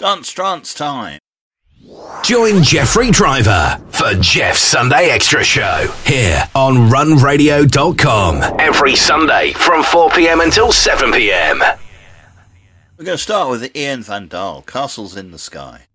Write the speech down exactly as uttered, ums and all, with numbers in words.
Dance trance time. Join Jeffrey Driver for Jeff's Sunday Extra Show here on run radio dot com every Sunday from four p.m. until seven p.m. We're going to start with Ian Van Dahl, Castles in the Sky.